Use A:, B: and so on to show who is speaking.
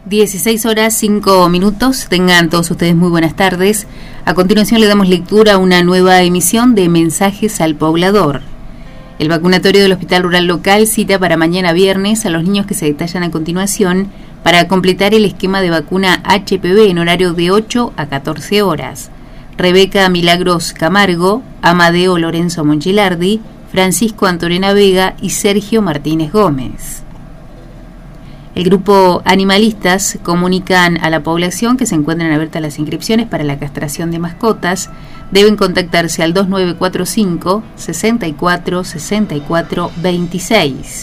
A: 16:05. Tengan todos ustedes muy buenas tardes. A continuación le damos lectura a una nueva emisión de Mensajes al Poblador. El vacunatorio del Hospital Rural Local cita para mañana viernes a los niños que se detallan a continuación para completar el esquema de vacuna HPV en horario de 8 a 14 horas. Rebeca Milagros Camargo, Amadeo Lorenzo Monchilardi, Francisco Antonena Vega y Sergio Martínez Gómez. El grupo Animalistas comunican a la población que se encuentran abiertas las inscripciones para la castración de mascotas. Deben contactarse al 2945 64 64 26.